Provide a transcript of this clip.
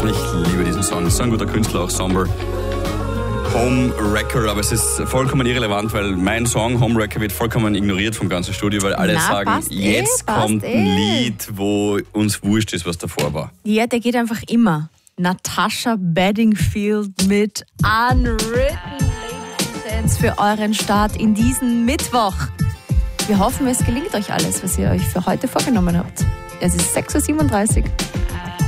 Ich liebe diesen Song. So ein guter Künstler, auch Somber. Homewrecker, aber es ist vollkommen irrelevant, weil mein Song Homewrecker wird vollkommen ignoriert vom ganzon Studio, weil alle sagen, jetzt kommt ein Lied, wo uns wurscht ist, was davor war. Ja, der geht einfach immer. Natasha Bedingfield mit Unwritten Dance für euren Start in diesen Mittwoch. Wir hoffen, es gelingt euch alles, was ihr euch für heute vorgenommen habt. Es ist 6.37 Uhr.